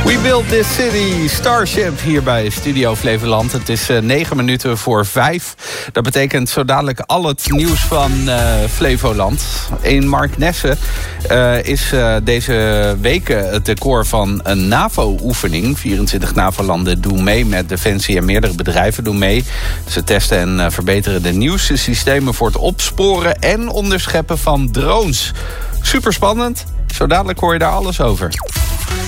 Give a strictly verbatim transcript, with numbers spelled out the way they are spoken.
We build this city, Starship, hier bij Studio Flevoland. Het is uh, negen minuten voor vijf. Dat betekent zo dadelijk al het nieuws van uh, Flevoland. In Marknesse uh, is uh, deze week het decor van een NAVO-oefening. vierentwintig NAVO-landen doen mee met Defensie en meerdere bedrijven doen mee. Ze testen en uh, verbeteren de nieuwste systemen voor het opsporen en onderscheppen van drones. Super spannend. Zo dadelijk hoor je daar alles over.